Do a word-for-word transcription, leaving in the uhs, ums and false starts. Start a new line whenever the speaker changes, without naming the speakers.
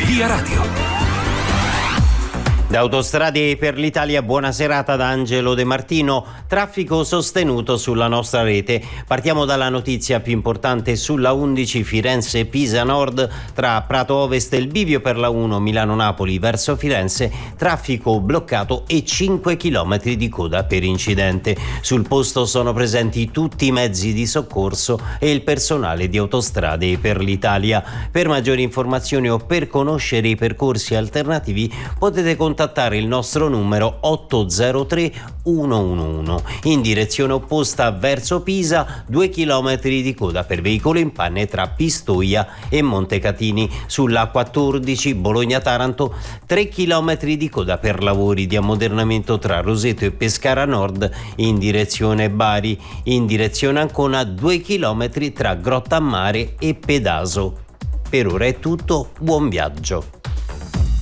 Via Radio.
Da Autostrade per l'Italia, buona serata da Angelo De Martino. Traffico sostenuto sulla nostra rete. Partiamo dalla notizia più importante sulla undici Firenze-Pisa Nord, tra Prato Ovest e il bivio per la uno Milano-Napoli verso Firenze, traffico bloccato e cinque chilometri di coda per incidente. Sul posto sono presenti tutti i mezzi di soccorso e il personale di Autostrade per l'Italia. Per maggiori informazioni o per conoscere i percorsi alternativi potete contattare il nostro numero otto zero tre uno uno uno. In direzione opposta verso Pisa, due chilometri di coda per veicolo in panne tra Pistoia e Montecatini. Sulla quattordici Bologna-Taranto, tre chilometri di coda per lavori di ammodernamento tra Roseto e Pescara Nord in direzione Bari. In direzione Ancona, due chilometri tra Grottammare e Pedaso. Per ora è tutto, buon viaggio.